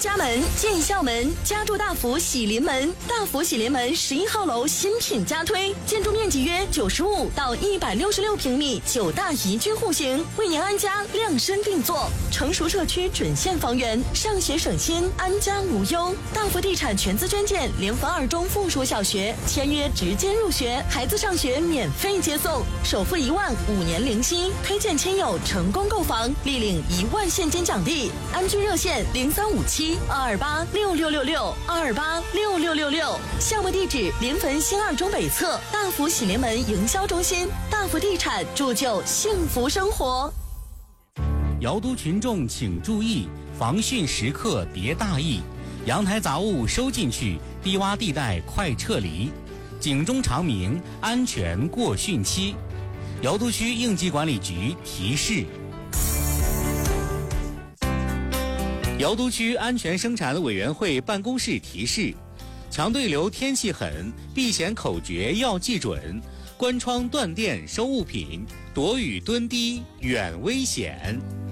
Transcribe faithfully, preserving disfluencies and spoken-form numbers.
家门，建校门，家住大福喜临门。大福喜临门十一号楼新品加推，建筑面积约九十五到一百六十六平米，九大宜居户型，为您安家量身定做。成熟社区准现房源，上学省心，安家无忧。大福地产全资捐建联防二中附属小学，签约直接入学，孩子上学免费接送，首付一万，五年零息。推荐亲友成功购房，立领一万现金奖励。安居热线零三五七二二八六六六六二二八六六六六。项目地址临汾新二中北侧大福喜临门营销中心。大福地产铸就幸福生活。 瑶都群众请注意，防汛时刻别大意，阳台杂物收进去，低洼地带快撤离，警钟长鸣，安全过汛期。瑶都区应急管理局提示。瑶都区安全生产委员会办公室提示：强对流天气狠，避险口诀要记准，关窗断电收物品，躲雨蹲低远危险。